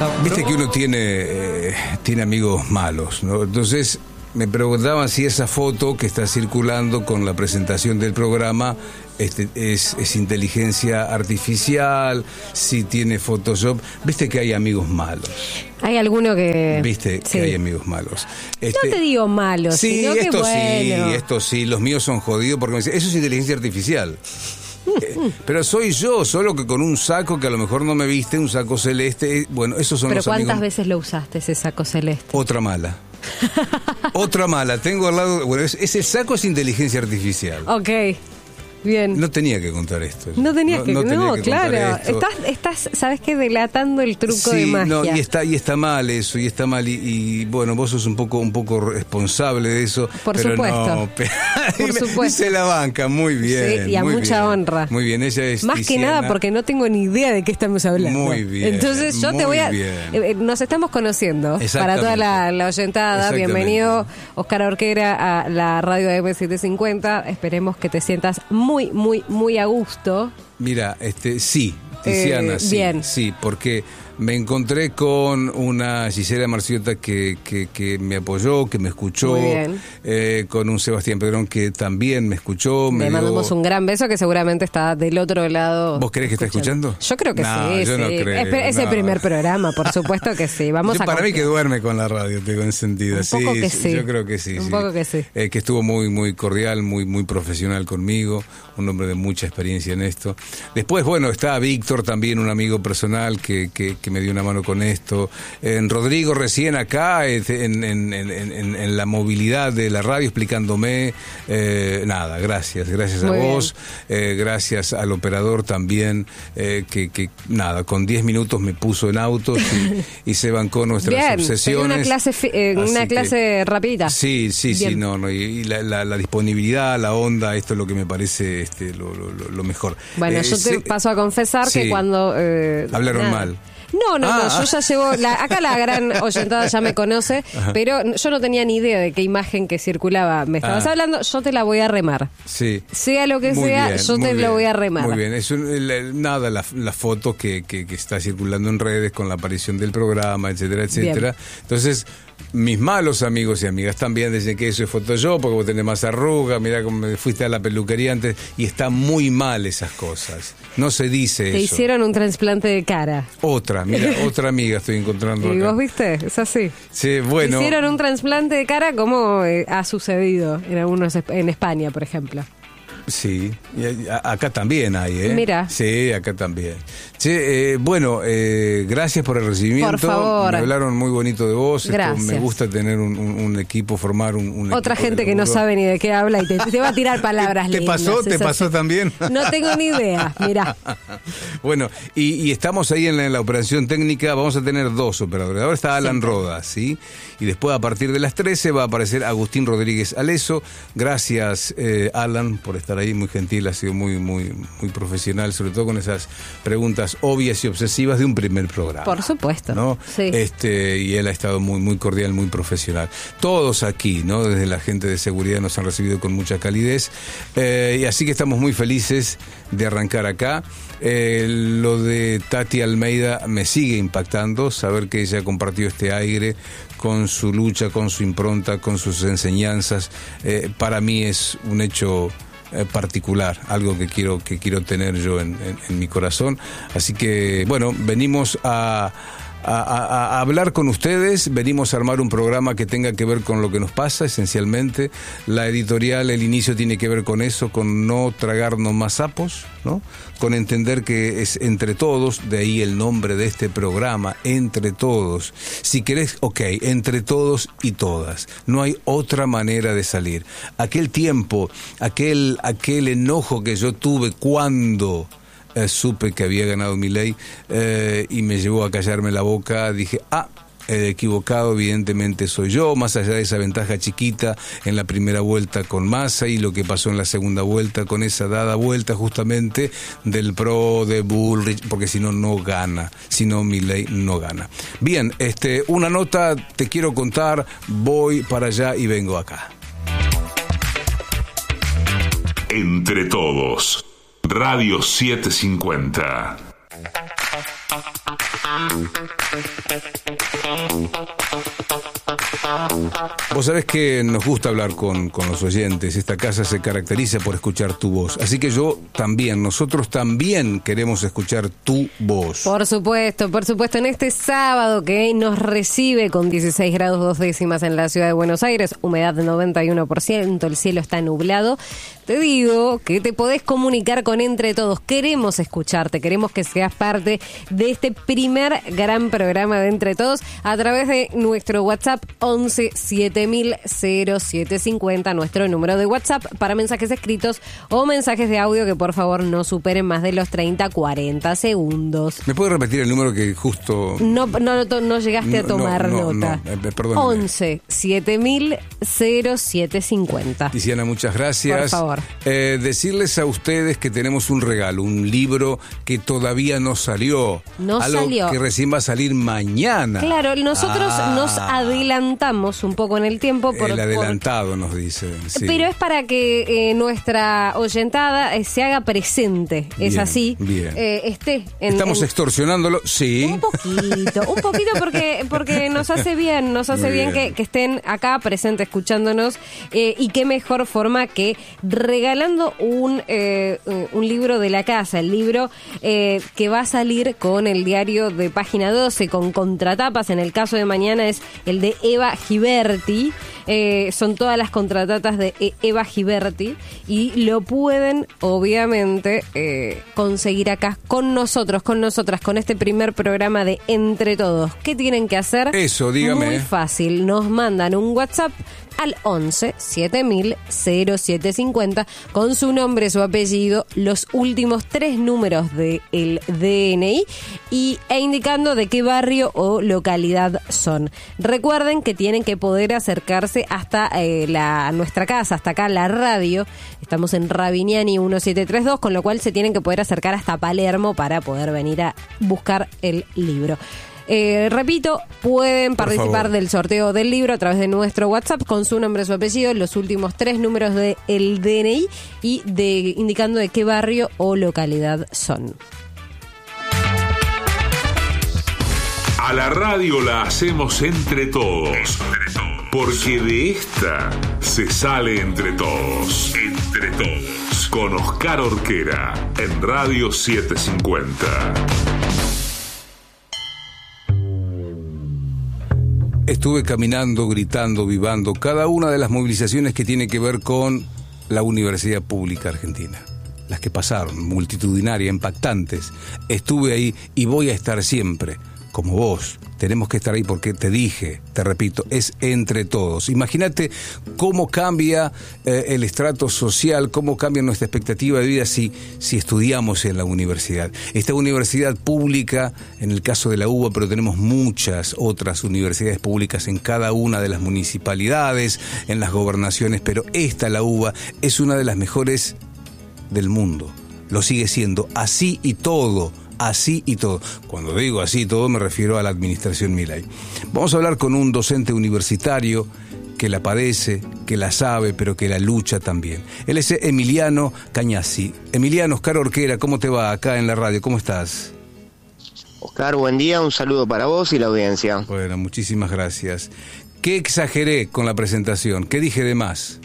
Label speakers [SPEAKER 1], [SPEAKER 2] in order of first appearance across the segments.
[SPEAKER 1] saco.
[SPEAKER 2] Viste que uno tiene amigos malos, ¿no? Entonces me preguntaban si esa foto que está circulando con la presentación del programa es inteligencia artificial, si tiene Photoshop. Viste que hay amigos malos.
[SPEAKER 1] Hay alguno que...
[SPEAKER 2] Viste
[SPEAKER 1] sí.
[SPEAKER 2] que hay amigos malos.
[SPEAKER 1] No te digo malos,
[SPEAKER 2] sí,
[SPEAKER 1] sino que bueno.
[SPEAKER 2] Esto sí, los míos son jodidos porque me dicen, eso es inteligencia artificial. Pero soy yo, solo que con un saco que a lo mejor no me viste, un saco celeste. Bueno, esos son los amigos.
[SPEAKER 1] ¿Pero cuántas veces lo usaste, ese saco celeste?
[SPEAKER 2] Otra mala. Otra mala. Tengo al lado... Bueno, ese saco es inteligencia artificial.
[SPEAKER 1] Ok. Bien.
[SPEAKER 2] No tenía que contar esto.
[SPEAKER 1] No tenías que claro.
[SPEAKER 2] Esto.
[SPEAKER 1] Estás, ¿sabes qué? Delatando el truco de magia.
[SPEAKER 2] No, y está mal eso, y está mal, y bueno, vos sos un poco responsable de eso.
[SPEAKER 1] Por
[SPEAKER 2] pero
[SPEAKER 1] supuesto.
[SPEAKER 2] No,
[SPEAKER 1] por supuesto.
[SPEAKER 2] Se la banca, muy bien.
[SPEAKER 1] Sí, y a mucha honra.
[SPEAKER 2] Muy bien, ella es
[SPEAKER 1] más
[SPEAKER 2] Tiziana.
[SPEAKER 1] Que nada porque no tengo ni idea de qué estamos hablando.
[SPEAKER 2] Muy bien.
[SPEAKER 1] Entonces yo te voy a... nos estamos conociendo. Para toda la oyentada, bienvenido Oscar Orquera a la radio de M750. Esperemos que te sientas muy, muy, muy a gusto.
[SPEAKER 2] Mira, sí, Tiziana, sí,
[SPEAKER 1] bien.
[SPEAKER 2] Sí, porque me encontré con una Gisela Marciota que me apoyó, que me escuchó.
[SPEAKER 1] Muy bien.
[SPEAKER 2] Con un Sebastián Pedrón que también me escuchó.
[SPEAKER 1] Le mandamos un gran beso que seguramente está del otro lado.
[SPEAKER 2] ¿Vos creés que está escuchando?
[SPEAKER 1] Yo creo que sí.
[SPEAKER 2] Yo no creo.
[SPEAKER 1] Es el primer programa, por supuesto que sí.
[SPEAKER 2] Para mí que duerme con la radio, tengo encendido.
[SPEAKER 1] Un poco que sí.
[SPEAKER 2] Yo creo que sí.
[SPEAKER 1] Un poco que sí.
[SPEAKER 2] Que estuvo muy, muy cordial, muy, muy profesional conmigo, un hombre de mucha experiencia en esto. Después, bueno, está Víctor también, un amigo personal que me dio una mano con esto. Rodrigo recién acá, en la movilidad de la radio, explicándome. Nada, gracias a vos. Gracias al operador también, que nada, con 10 minutos me puso en autos y se bancó nuestras obsesiones.
[SPEAKER 1] Una clase rapidita.
[SPEAKER 2] Sí, no, y la disponibilidad, la onda, esto es lo que me parece lo mejor.
[SPEAKER 1] Bueno, yo te paso a confesar que cuando...
[SPEAKER 2] hablaron mal.
[SPEAKER 1] No, yo ya llevo... acá la gran oyentada ya me conoce, pero yo no tenía ni idea de qué imagen que circulaba me estabas hablando. Yo te la voy a remar.
[SPEAKER 2] Sí.
[SPEAKER 1] Sea lo que muy sea, bien, yo te la voy a remar.
[SPEAKER 2] Muy bien. Es la foto que está circulando en redes con la aparición del programa, etcétera, etcétera. Bien. Entonces, mis malos amigos y amigas también dicen que eso es Photoshop porque vos tenés más arrugas, mirá cómo me fuiste a la peluquería antes, y está muy mal esas cosas. No se dice eso.
[SPEAKER 1] Te hicieron un trasplante de cara.
[SPEAKER 2] Otra amiga estoy encontrando acá.
[SPEAKER 1] ¿Y vos viste? Es así.
[SPEAKER 2] Sí, bueno.
[SPEAKER 1] Te hicieron un trasplante de cara como ha sucedido en España, por ejemplo.
[SPEAKER 2] Sí, y acá también hay, ¿eh?
[SPEAKER 1] Mira.
[SPEAKER 2] Sí, acá también. Che, gracias por el recibimiento.
[SPEAKER 1] Por favor.
[SPEAKER 2] Me hablaron muy bonito de vos.
[SPEAKER 1] Gracias.
[SPEAKER 2] Me gusta tener un equipo, formar un
[SPEAKER 1] otra
[SPEAKER 2] equipo
[SPEAKER 1] gente que no sabe ni de qué habla y te va a tirar palabras lindas.
[SPEAKER 2] ¿Te pasó también?
[SPEAKER 1] No tengo ni idea, mirá.
[SPEAKER 2] Bueno, y estamos ahí en la operación técnica. Vamos a tener 2 operadores. Ahora está Alan Rodas, ¿sí? Y después a partir de las 13 va a aparecer Agustín Rodríguez Aleso. Gracias, Alan, por estar ahí, muy gentil, ha sido muy, muy, muy profesional, sobre todo con esas preguntas obvias y obsesivas de un primer programa.
[SPEAKER 1] Por supuesto.
[SPEAKER 2] ¿No?
[SPEAKER 1] Sí.
[SPEAKER 2] Y él ha estado muy, muy cordial, muy profesional. Todos aquí, ¿no? Desde la gente de seguridad nos han recibido con mucha calidez. Y así que estamos muy felices de arrancar acá. Lo de Tati Almeida me sigue impactando, saber que ella compartió este aire con su lucha, con su impronta, con sus enseñanzas. Para mí es un hecho particular, algo que quiero tener yo en mi corazón. Así que, bueno, venimos a hablar con ustedes, venimos a armar un programa que tenga que ver con lo que nos pasa, esencialmente. La editorial, el inicio tiene que ver con eso, con no tragarnos más sapos, ¿no? Con entender que es entre todos, de ahí el nombre de este programa, Entre Todos. Si querés, entre todos y todas. No hay otra manera de salir. Aquel tiempo, aquel enojo que yo tuve cuando supe que había ganado Milei y me llevó a callarme la boca, dije, el equivocado evidentemente soy yo, más allá de esa ventaja chiquita en la primera vuelta con Massa y lo que pasó en la segunda vuelta con esa dada vuelta justamente del PRO de Bullrich, porque si no gana, si no Milei no gana. Bien, una nota te quiero contar, voy para allá y vengo acá.
[SPEAKER 3] Entre Todos, Radio 750.
[SPEAKER 2] Vos sabés que nos gusta hablar con los oyentes. Esta casa se caracteriza por escuchar tu voz. Así que nosotros también queremos escuchar tu voz.
[SPEAKER 1] Por supuesto. En este sábado que nos recibe con 16 grados 2 décimas en la ciudad de Buenos Aires, humedad de 91%, el cielo está nublado. Te digo que te podés comunicar con Entre Todos. Queremos escucharte, queremos que seas parte de este primer gran programa de Entre Todos a través de nuestro WhatsApp 11 7000 0750, nuestro número de WhatsApp para mensajes escritos o mensajes de audio que por favor no superen más de los 30-40 segundos.
[SPEAKER 2] ¿Me puedes repetir el número que justo...
[SPEAKER 1] No llegaste a tomar nota.
[SPEAKER 2] Perdón.
[SPEAKER 1] 11 7000 0750.
[SPEAKER 2] Tiziana, muchas gracias.
[SPEAKER 1] Por favor.
[SPEAKER 2] Decirles a ustedes que tenemos un regalo, un libro que todavía no salió. Algo que recién va a salir mañana.
[SPEAKER 1] Claro, nosotros nos adelantamos un poco en el tiempo.
[SPEAKER 2] El adelantado nos dice. Sí.
[SPEAKER 1] Pero es para que nuestra oyentada se haga presente. Es bien, así.
[SPEAKER 2] Bien. ¿Estamos extorsionándolo? Sí.
[SPEAKER 1] Un poquito porque nos hace bien que estén acá presentes escuchándonos. Y qué mejor forma que regalando un libro de la casa, el libro que va a salir con el diario de Página 12, con contratapas. En el caso de mañana es el de Eva Giberti. Son todas las contratatas de Eva Giberti y lo pueden obviamente conseguir acá con nosotras, con este primer programa de Entre Todos. ¿Qué tienen que hacer?
[SPEAKER 2] Eso, dígame.
[SPEAKER 1] Muy fácil, nos mandan un WhatsApp al 11 7000 0750 con su nombre, su apellido, los últimos 3 números del DNI e indicando de qué barrio o localidad son. Recuerden que tienen que poder acercarse hasta nuestra casa, hasta acá la radio. Estamos en Rabiniani 1732, con lo cual se tienen que poder acercar hasta Palermo para poder venir a buscar el libro. Repito, pueden participar del sorteo del libro a través de nuestro WhatsApp con su nombre, su apellido, los últimos 3 números del DNI y indicando de qué barrio o localidad son.
[SPEAKER 3] A la radio la hacemos entre todos, porque de esta se sale entre todos. Entre Todos, con Oscar Orquera, en Radio 750.
[SPEAKER 2] Estuve caminando, gritando, vivando cada una de las movilizaciones que tiene que ver con la Universidad Pública Argentina. Las que pasaron, multitudinarias, impactantes. Estuve ahí y voy a estar siempre. Como vos, tenemos que estar ahí porque te dije, te repito, es entre todos. Imagínate cómo cambia el estrato social, cómo cambia nuestra expectativa de vida si estudiamos en la universidad. Esta universidad pública, en el caso de la UBA, pero tenemos muchas otras universidades públicas en cada una de las municipalidades, en las gobernaciones, pero la UBA, es una de las mejores del mundo. Lo sigue siendo, así y todo. Así y todo. Cuando digo así y todo me refiero a la administración Milei. Vamos a hablar con un docente universitario que la padece, que la sabe, pero que la lucha también. Él es Emiliano Cañasi. Emiliano, Oscar Orquera, ¿cómo te va acá en la radio? ¿Cómo estás?
[SPEAKER 4] Oscar, buen día, un saludo para vos y la audiencia.
[SPEAKER 2] Bueno, muchísimas gracias. ¿Qué exageré con la presentación? ¿Qué dije de más?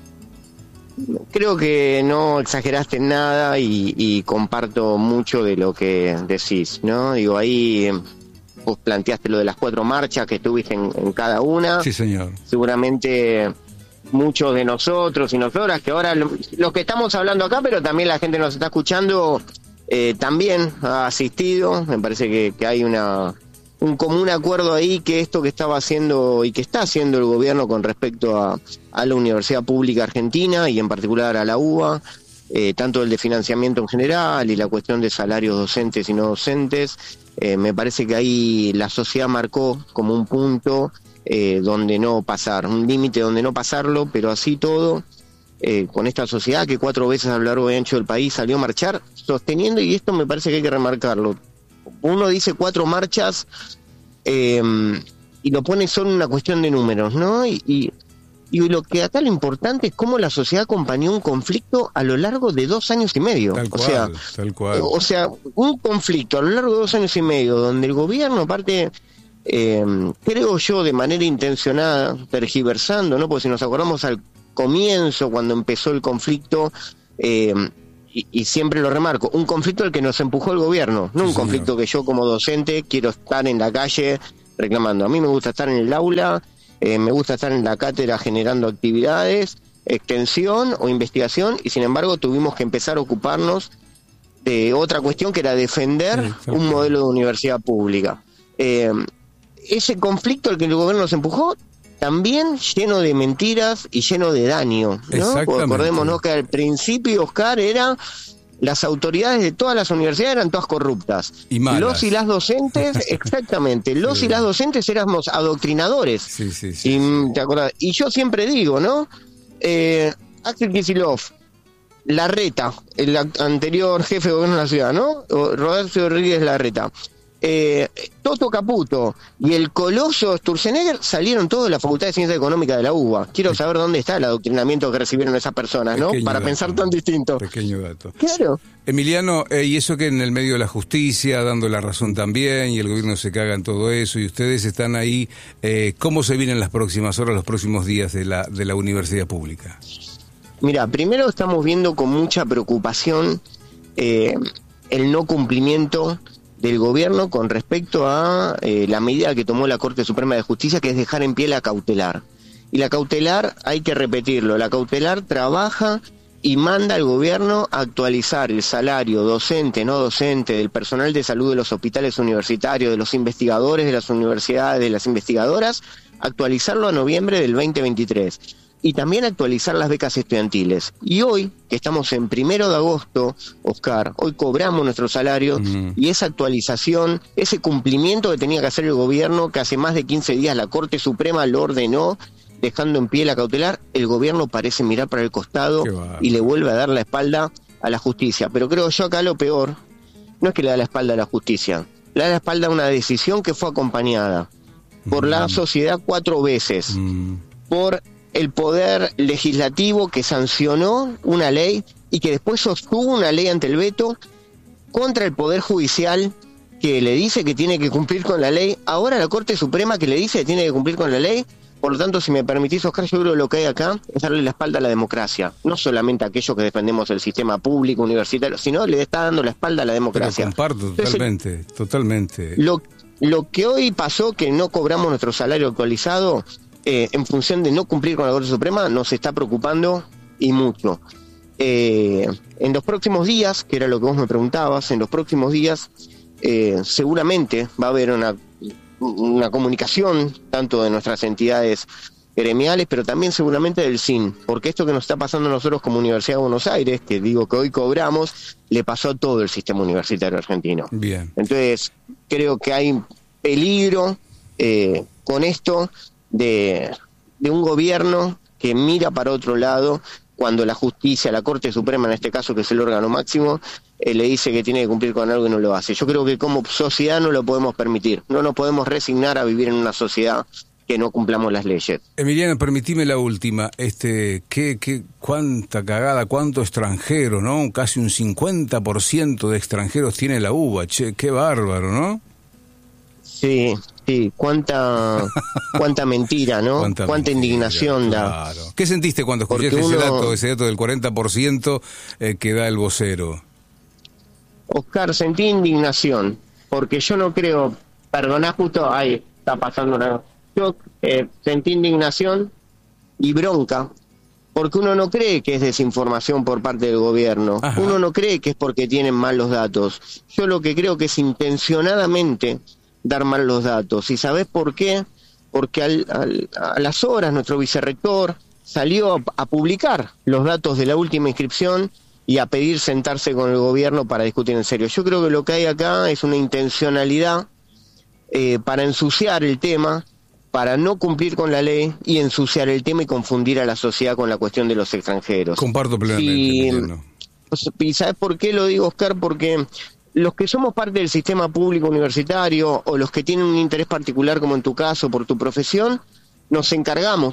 [SPEAKER 4] Creo que no exageraste nada y comparto mucho de lo que decís, ¿no? Digo, ahí vos planteaste lo de las 4 marchas que estuviste en cada una.
[SPEAKER 2] Sí, señor.
[SPEAKER 4] Seguramente muchos de nosotros y nosotras, que ahora los que estamos hablando acá, pero también la gente que nos está escuchando, también ha asistido. Me parece que hay un común acuerdo ahí, que esto que estaba haciendo y que está haciendo el gobierno con respecto a la Universidad Pública Argentina y en particular a la UBA, tanto el de financiamiento en general y la cuestión de salarios docentes y no docentes, me parece que ahí la sociedad marcó como un punto donde no pasar, un límite donde no pasarlo, pero así todo, con esta sociedad que 4 veces a lo largo y ancho del país salió a marchar, sosteniendo, y esto me parece que hay que remarcarlo, uno dice 4 marchas y lo pone solo una cuestión de números, ¿no? Y Y lo que acá lo importante es cómo la sociedad acompañó un conflicto a lo largo de 2 años y medio.
[SPEAKER 2] Tal cual.
[SPEAKER 4] O sea, un conflicto a lo largo de 2 años y medio, donde el gobierno, aparte, creo yo, de manera intencionada, tergiversando, ¿no? Porque si nos acordamos al comienzo, cuando empezó el conflicto, y siempre lo remarco, un conflicto al que nos empujó el gobierno, no un conflicto que yo como docente quiero estar en la calle reclamando. A mí me gusta estar en el aula, me gusta estar en la cátedra generando actividades, extensión o investigación, y sin embargo tuvimos que empezar a ocuparnos de otra cuestión que era defender un modelo de universidad pública. Ese conflicto al que el gobierno nos empujó, también lleno de mentiras y lleno de daño, ¿no? Acordémonos que al principio, Oscar, las autoridades de todas las universidades eran todas corruptas.
[SPEAKER 2] Y malas.
[SPEAKER 4] Los y las docentes, exactamente, los y las docentes éramos adoctrinadores.
[SPEAKER 2] Sí.
[SPEAKER 4] ¿Te acordás? Y yo siempre digo, ¿no? Axel Kicillof, Larreta, el anterior jefe de gobierno de la ciudad, ¿no? Rodolfo Rodríguez Larreta. Toto Caputo y el coloso Sturzenegger salieron todos de la Facultad de Ciencias Económicas de la UBA. Quiero saber dónde está el adoctrinamiento que recibieron esas personas, ¿no? Para pensar tan distinto.
[SPEAKER 2] Pequeño dato.
[SPEAKER 4] Claro.
[SPEAKER 2] Emiliano, y eso que en el medio de la justicia, dando la razón también, y el gobierno se caga en todo eso, y ustedes están ahí, ¿cómo se vienen las próximas horas, los próximos días de la universidad pública?
[SPEAKER 4] Mira, primero estamos viendo con mucha preocupación el no cumplimiento del gobierno con respecto a la medida que tomó la Corte Suprema de Justicia, que es dejar en pie la cautelar. Y la cautelar, hay que repetirlo, la cautelar trabaja y manda al gobierno a actualizar el salario docente, no docente, del personal de salud de los hospitales universitarios, de los investigadores de las universidades, de las investigadoras, actualizarlo a noviembre del 2023. Y también actualizar las becas estudiantiles. Y hoy, que estamos en 1 de agosto, Oscar, hoy cobramos nuestro salario, y esa actualización, ese cumplimiento que tenía que hacer el gobierno, que hace más de 15 días la Corte Suprema lo ordenó, dejando en pie la cautelar, el gobierno parece mirar para el costado y le vuelve a dar la espalda a la justicia. Pero creo yo acá lo peor, no es que le da la espalda a la justicia, le da la espalda a una decisión que fue acompañada por la sociedad 4 veces, por el poder legislativo que sancionó una ley y que después sostuvo una ley ante el veto, contra el poder judicial que le dice que tiene que cumplir con la ley, ahora la Corte Suprema que le dice que tiene que cumplir con la ley. Por lo tanto, si me permitís, Oscar, yo creo que lo que hay acá es darle la espalda a la democracia, no solamente a aquellos que defendemos el sistema público universitario, sino le está dando la espalda a la democracia.
[SPEAKER 2] Pero comparto totalmente.
[SPEAKER 4] Lo que hoy pasó, que no cobramos nuestro salario actualizado, en función de no cumplir con la Corte Suprema, nos está preocupando y mucho. En los próximos días, que era lo que vos me preguntabas, en los próximos días seguramente va a haber una comunicación tanto de nuestras entidades gremiales, pero también seguramente del CIN, porque esto que nos está pasando a nosotros como Universidad de Buenos Aires, que digo que hoy cobramos, le pasó a todo el sistema universitario argentino.
[SPEAKER 2] Bien.
[SPEAKER 4] Entonces, creo que hay peligro con esto de un gobierno que mira para otro lado cuando la justicia, la Corte Suprema en este caso, que es el órgano máximo, le dice que tiene que cumplir con algo y no lo hace. Yo creo que como sociedad no lo podemos permitir, no nos podemos resignar a vivir en una sociedad que no cumplamos las leyes.
[SPEAKER 2] Emiliano, permitime la última, cuánta cagada, cuánto extranjero, ¿no? Casi un 50% de extranjeros tiene la UBA, qué bárbaro, ¿no?
[SPEAKER 4] Sí, cuánta mentira, ¿no? Cuánta indignación da.
[SPEAKER 2] Claro. ¿Qué sentiste cuando escuchaste ese dato del 40% que da el vocero?
[SPEAKER 4] Oscar, sentí indignación, porque yo no creo, perdoná, justo ahí está pasando una... Yo sentí indignación y bronca, porque uno no cree que es desinformación por parte del gobierno. Ajá. Uno no cree que es porque tienen mal los datos. Yo lo que creo que es intencionadamente dar mal los datos. ¿Y sabés por qué? Porque a las horas nuestro vicerrector salió a publicar los datos de la última inscripción y a pedir sentarse con el gobierno para discutir en serio. Yo creo que lo que hay acá es una intencionalidad para ensuciar el tema, para no cumplir con la ley y ensuciar el tema y confundir a la sociedad con la cuestión de los extranjeros.
[SPEAKER 2] Comparto plenamente.
[SPEAKER 4] ¿Y sabes por qué lo digo, Oscar? Porque los que somos parte del sistema público universitario o los que tienen un interés particular, como en tu caso, por tu profesión, nos encargamos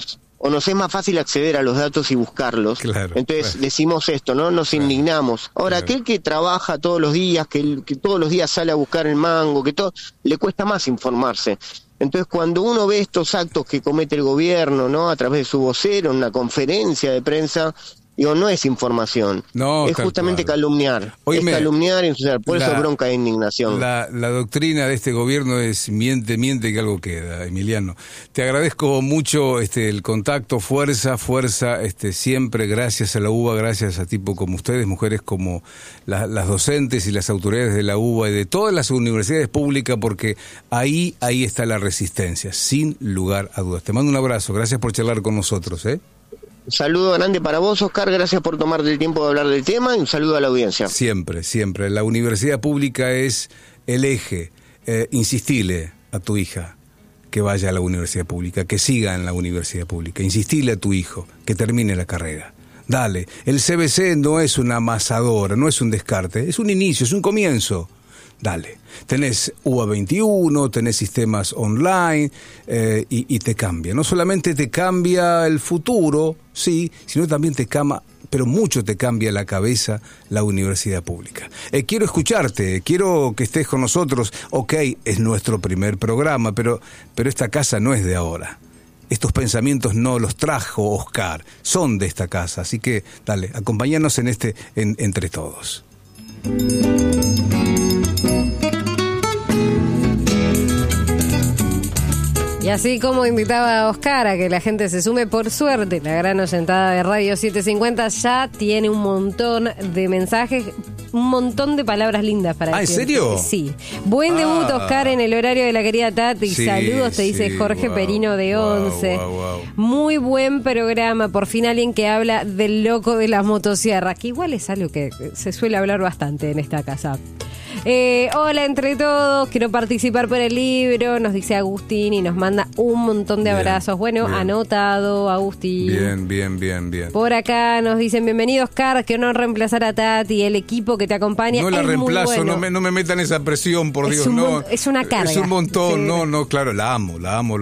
[SPEAKER 4] o nos es más fácil acceder a los datos y buscarlos.
[SPEAKER 2] Claro,
[SPEAKER 4] entonces decimos esto, ¿no? Nos indignamos. Ahora, aquel que trabaja todos los días, que todos los días sale a buscar el mango, que todo, le cuesta más informarse. Entonces, cuando uno ve estos actos que comete el gobierno, ¿no? A través de su vocero, en una conferencia de prensa, digo, no es información, no, es justamente calumniar. Es calumniar y ensuciar, por eso bronca e indignación.
[SPEAKER 2] La doctrina de este gobierno es miente que algo queda, Emiliano. Te agradezco mucho el contacto, fuerza, siempre, gracias a la UBA, gracias a tipos como ustedes, mujeres como las docentes y las autoridades de la UBA y de todas las universidades públicas, porque ahí está la resistencia, sin lugar a dudas. Te mando un abrazo, gracias por charlar con nosotros,
[SPEAKER 4] Un saludo grande para vos, Oscar, gracias por tomarte el tiempo de hablar del tema y un saludo a la audiencia.
[SPEAKER 2] Siempre. La universidad pública es el eje. Insistile a tu hija que vaya a la universidad pública, que siga en la universidad pública. Insistile a tu hijo que termine la carrera. Dale, el CBC no es una amasadora, no es un descarte, es un inicio, es un comienzo. Dale, tenés UBA 21, tenés sistemas online y te cambia. No solamente te cambia el futuro, sí, sino también te cambia, pero mucho te cambia la cabeza la universidad pública. Quiero escucharte, quiero que estés con nosotros. Ok, es nuestro primer programa, pero esta casa no es de ahora. Estos pensamientos no los trajo Oscar, son de esta casa. Así que, dale, acompáñanos en Entre Todos.
[SPEAKER 1] Y así como invitaba a Oscar a que la gente se sume, por suerte, la gran oyentada de Radio 750 ya tiene un montón de mensajes, un montón de palabras lindas para decir.
[SPEAKER 2] ¿En serio?
[SPEAKER 1] Sí. Buen debut, Oscar, en el horario de la querida Tati. Sí, saludos, te dice Jorge Perino de 11. Muy buen programa. Por fin alguien que habla del loco de las motosierras, que igual es algo que se suele hablar bastante en esta casa. Hola, entre todos, quiero participar por el libro, nos dice Agustín y nos manda un montón de abrazos. Bueno, bien. Anotado, Agustín. Bien. Por acá nos dicen, bienvenido, Oscar, que honor reemplazar a Tati, el equipo que te acompaña.
[SPEAKER 2] No la reemplazo, bueno. no me metan esa presión, por Dios, no.
[SPEAKER 1] Es una carga.
[SPEAKER 2] Es un montón, sí. No, claro, la amo,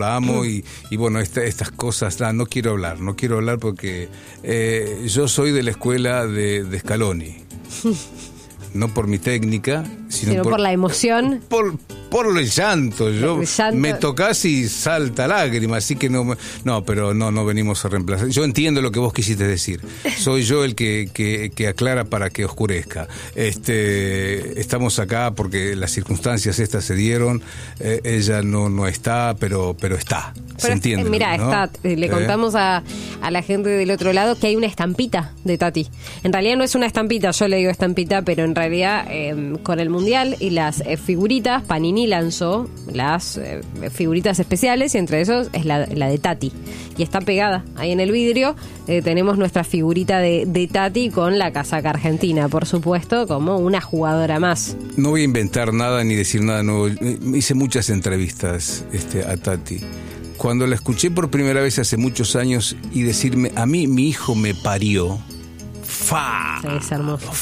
[SPEAKER 2] y bueno, estas cosas, no quiero hablar porque yo soy de la escuela de Scaloni. No por mi técnica, sino por la
[SPEAKER 1] emoción.
[SPEAKER 2] Por el llanto. Me tocas y salta lágrima, así que no, pero no venimos a reemplazar. Yo entiendo lo que vos quisiste decir. Soy yo el que aclara para que oscurezca. Estamos acá porque las circunstancias estas se dieron. Ella no está, pero está. Se entiende.
[SPEAKER 1] Mira, ¿no? Está. Le contamos a la gente del otro lado que hay una estampita de Tati. En realidad no es una estampita, yo le digo estampita, pero en realidad con el Mundial y las figuritas, Panini lanzó las figuritas especiales y entre esos es la de Tati. Y está pegada ahí en el vidrio. Tenemos nuestra figurita de Tati con la casaca argentina, por supuesto, como una jugadora más.
[SPEAKER 2] No voy a inventar nada ni decir nada nuevo. Hice muchas entrevistas a Tati. Cuando la escuché por primera vez hace muchos años y decirme, a mí mi hijo me parió,
[SPEAKER 1] sí, es hermoso.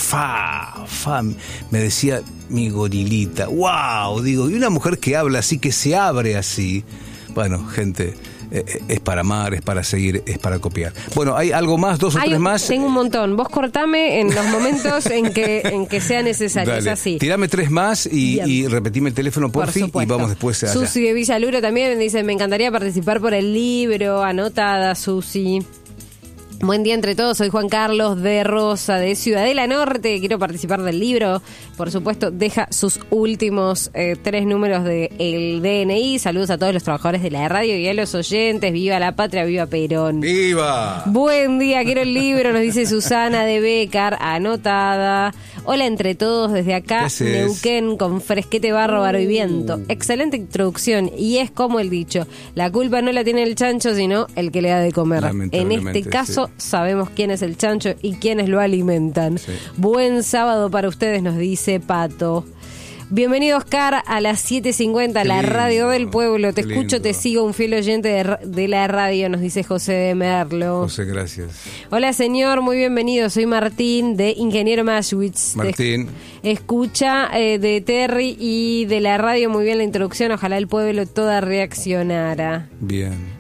[SPEAKER 2] Me decía mi gorilita, wow, digo, y una mujer que habla así, que se abre así, bueno, gente, es para amar, es para seguir, es para copiar. Bueno, ¿hay algo más, dos o tres más?
[SPEAKER 1] Tengo un montón, vos cortame en los momentos en que sea necesario.
[SPEAKER 2] Dale,
[SPEAKER 1] es así.
[SPEAKER 2] Tirame tres más y repetime el teléfono por fin y vamos después allá.
[SPEAKER 1] Susi de Villaluro también dice, me encantaría participar por el libro, anotada Susi. Buen día entre todos, soy Juan Carlos de Rosa, de Ciudadela Norte, quiero participar del libro. Por supuesto, deja sus últimos 3 números del DNI. Saludos a todos los trabajadores de la radio y a los oyentes. Viva la patria, viva Perón.
[SPEAKER 2] ¡Viva!
[SPEAKER 1] Buen día, quiero el libro, nos dice Susana de Becar, anotada. Hola entre todos, desde acá, Neuquén, con fresquete, barro y viento. Excelente introducción, y es como el dicho, la culpa no la tiene el chancho, sino el que le da de comer. En este caso, sabemos quién es el chancho y quiénes lo alimentan. Sí. Buen sábado para ustedes, nos dice Pato. Bienvenido, Oscar, a las 7:50, la radio del pueblo. Te escucho, te sigo, un fiel oyente de la radio, nos dice José de Merlo.
[SPEAKER 2] José, gracias.
[SPEAKER 1] Hola, señor, muy bienvenido. Soy Martín, de Ingeniero Maschwitz.
[SPEAKER 2] Martín.
[SPEAKER 1] Escucha de Terry y de la radio, muy bien la introducción. Ojalá el pueblo toda reaccionara.
[SPEAKER 2] Bien.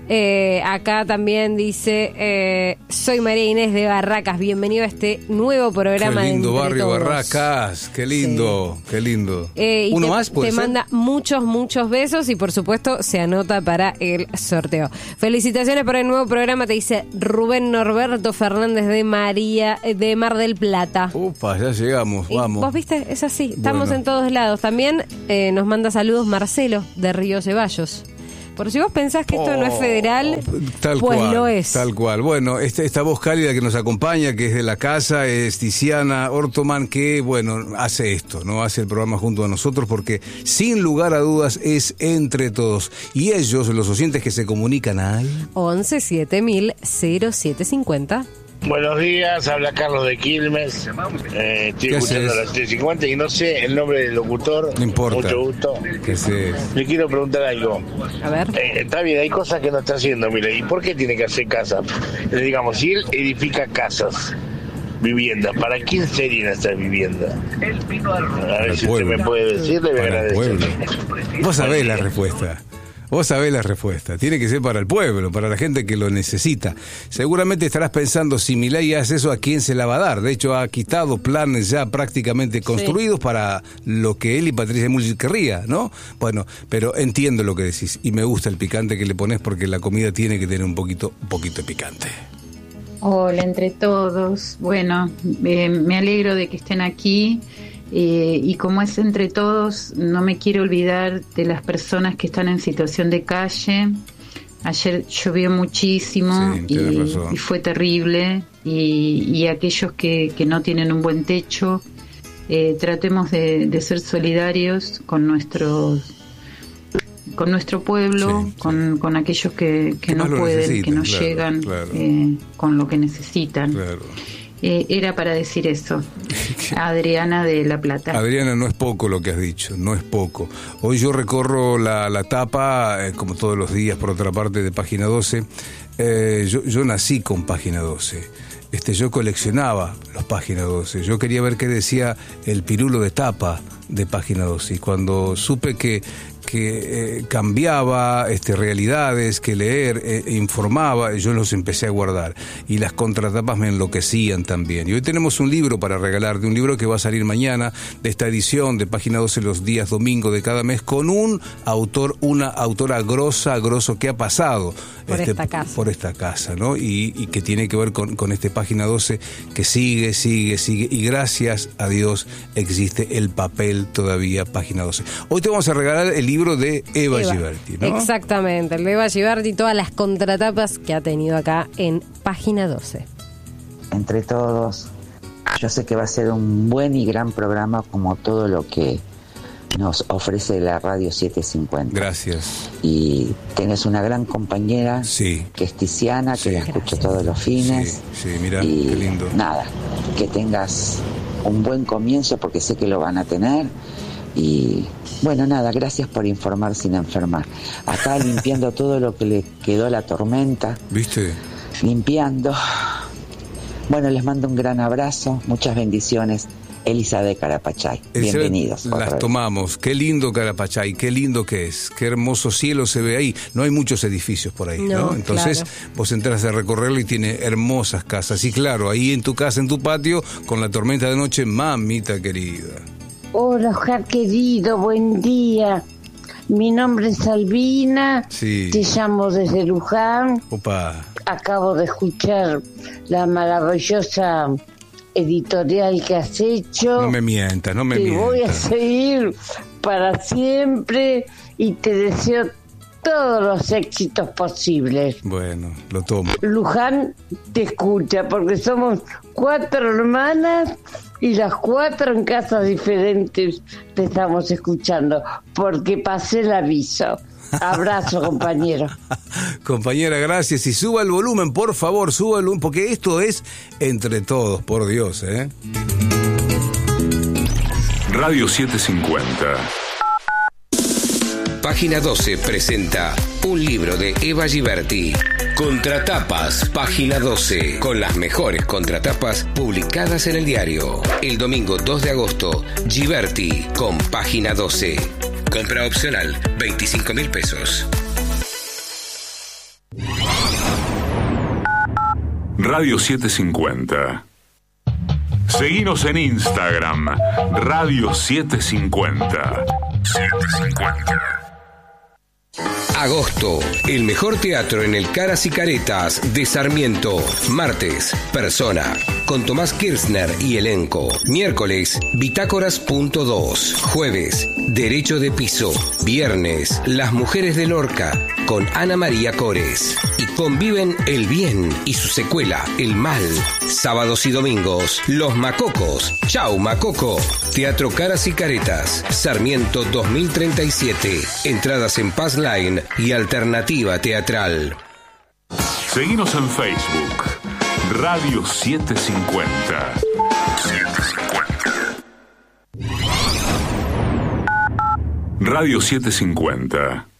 [SPEAKER 1] Acá también dice, soy María Inés de Barracas, bienvenido a este nuevo programa.
[SPEAKER 2] Qué lindo
[SPEAKER 1] de
[SPEAKER 2] barrio
[SPEAKER 1] Todos.
[SPEAKER 2] Barracas, qué lindo, sí. Qué lindo.
[SPEAKER 1] ¿Uno más puede ser? Te manda muchos besos y por supuesto se anota para el sorteo. Felicitaciones por el nuevo programa, te dice Rubén Norberto Fernández de Mar del Plata.
[SPEAKER 2] Upa, ya llegamos, vamos.
[SPEAKER 1] ¿Vos viste? Es así, estamos en todos lados. También nos manda saludos Marcelo de Río Ceballos. Por si vos pensás que esto no es federal,
[SPEAKER 2] tal
[SPEAKER 1] pues
[SPEAKER 2] cual,
[SPEAKER 1] lo es.
[SPEAKER 2] Tal cual. Bueno, esta voz cálida que nos acompaña, que es de la casa, es Tiziana Ortoman, que, bueno, hace esto, ¿no? Hace el programa junto a nosotros porque, sin lugar a dudas, es entre todos. Y ellos, los oyentes que se comunican al
[SPEAKER 1] 11 7000 0750.
[SPEAKER 5] Buenos días, habla Carlos de Quilmes. Estoy escuchando a las 3:50 y no sé el nombre del locutor.
[SPEAKER 2] No importa.
[SPEAKER 5] Mucho gusto. Le quiero preguntar algo.
[SPEAKER 1] A ver.
[SPEAKER 5] Está bien, hay cosas que no está haciendo, mire. ¿Y por qué tiene que hacer casas? Digamos, si él edifica casas, viviendas, ¿para quién serían estas viviendas? A ver si usted me puede decir, le voy a agradecer.
[SPEAKER 2] Vos sabés la respuesta. Vos sabés la respuesta. Tiene que ser para el pueblo, para la gente que lo necesita. Seguramente estarás pensando, si Milei hace eso, ¿a quién se la va a dar? De hecho, ha quitado planes ya prácticamente construidos para lo que él y Patricia Bullrich querría, ¿no? Bueno, pero entiendo lo que decís y me gusta el picante que le pones porque la comida tiene que tener un poquito de picante.
[SPEAKER 6] Hola, entre todos. Bueno, me alegro de que estén aquí. Y como es entre todos, no me quiero olvidar de las personas que están en situación de calle. Ayer llovió muchísimo y fue terrible. Y aquellos que no tienen un buen techo, tratemos de ser solidarios con nuestro pueblo, con aquellos que no pueden, que no llegan con lo que necesitan. Claro. Era para decir eso. Adriana de La Plata.
[SPEAKER 2] Adriana, no es poco lo que has dicho, no es poco. Hoy yo recorro la tapa, como todos los días, por otra parte, de Página 12. Yo nací con Página 12. Yo coleccionaba los Página 12. Yo quería ver qué decía el pirulo de tapa de Página 12. Y cuando supe que cambiaba realidades, que leer informaba, yo los empecé a guardar y las contratapas me enloquecían también. Y hoy tenemos un libro para regalar, de un libro que va a salir mañana, de esta edición de Página 12 los días domingo de cada mes, con un autor, una autora grosso que ha pasado por esta casa, ¿no? Y que tiene que ver con este Página 12 que sigue y gracias a Dios existe el papel todavía, Página 12. Hoy te vamos a regalar el libro de Eva Giberti, ¿no?
[SPEAKER 1] Exactamente, el de Eva Giberti y todas las contratapas que ha tenido acá en Página 12.
[SPEAKER 7] Entre todos, yo sé que va a ser un buen y gran programa como todo lo que nos ofrece la Radio 750.
[SPEAKER 2] Gracias.
[SPEAKER 7] Y tenés una gran compañera, que es Tiziana, que la escucho todos los fines.
[SPEAKER 2] Sí, mira, qué lindo.
[SPEAKER 7] Nada, que tengas un buen comienzo porque sé que lo van a tener. Y bueno, nada, gracias por informar sin enfermar. Acá limpiando todo lo que le quedó a la tormenta.
[SPEAKER 2] ¿Viste?
[SPEAKER 7] Limpiando. Bueno, les mando un gran abrazo, muchas bendiciones. Elizabeth Carapachay, bienvenidos.
[SPEAKER 2] Las tomamos, qué lindo Carapachay, qué lindo que es, qué hermoso cielo se ve ahí. No hay muchos edificios por ahí, ¿no? Entonces vos entras a recorrerlo y tiene hermosas casas. Y claro, ahí en tu casa, en tu patio, con la tormenta de noche, mamita querida.
[SPEAKER 8] Hola, Oscar querido, buen día. Mi nombre es Albina, te llamo desde Luján.
[SPEAKER 2] Opa.
[SPEAKER 8] Acabo de escuchar la maravillosa editorial que has hecho.
[SPEAKER 2] No me mientas, no me mientas.
[SPEAKER 8] Te voy a seguir para siempre y te deseo todos los éxitos posibles.
[SPEAKER 2] Bueno, lo tomo.
[SPEAKER 8] Luján te escucha porque somos 4 hermanas y las 4 en casas diferentes te estamos escuchando porque pasé el aviso. Abrazo, compañero.
[SPEAKER 2] Compañera, gracias. Y suba el volumen, por favor, suba el volumen, porque esto es entre todos, por Dios, ¿eh?
[SPEAKER 3] Radio 750.
[SPEAKER 9] Página 12 presenta un libro de Eva Giberti. Contratapas, Página 12, con las mejores contratapas publicadas en el diario. El domingo 2 de agosto, Giberti con Página 12. Compra opcional, 25.000 pesos.
[SPEAKER 3] Radio 750. Seguinos en Instagram, Radio 750. 750.
[SPEAKER 9] Agosto, el mejor teatro en el Caras y Caretas de Sarmiento. Martes, Persona, con Tomás Kirchner y elenco. Miércoles, Bitácoras.2. Jueves, Derecho de Piso. Viernes, Las Mujeres de Lorca, con Ana María Cores. Y conviven el bien y su secuela, el mal. Sábados y domingos, Los Macocos. Chau, Macoco. Teatro Caras y Caretas, Sarmiento 2037. Entradas en Paz Line y Alternativa Teatral.
[SPEAKER 3] Seguinos en Facebook, Radio 750. 750. Radio 750.